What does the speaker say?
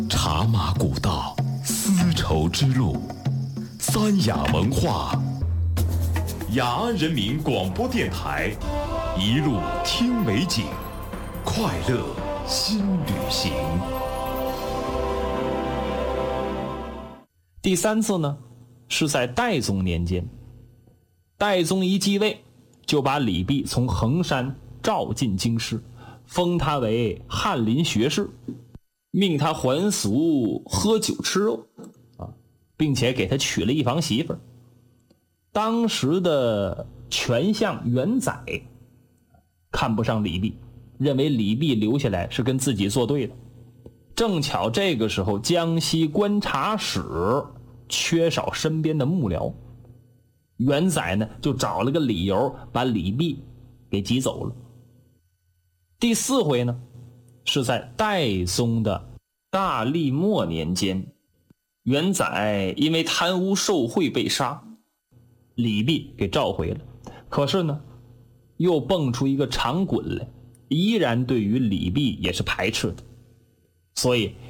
茶马古道，丝绸之路，三雅文化，雅安人民广播电台，一路听美景，快乐新旅行。 第三次呢，是在代宗年间，代宗一继位，就把李泌从衡山召进京师，封他为翰林学士，命他还俗喝酒吃肉并且给他娶了一房媳妇儿。当时的权相元载看不上李泌，认为李泌留下来是跟自己作对的。正巧这个时候江西观察使缺少身边的幕僚，元载呢就找了个理由把李泌给挤走了。第四回呢是在代宗的大历末年间，元载因为贪污受贿被杀，李泌给召回了。可是呢又蹦出一个长衮来，依然对于李泌也是排斥的，所以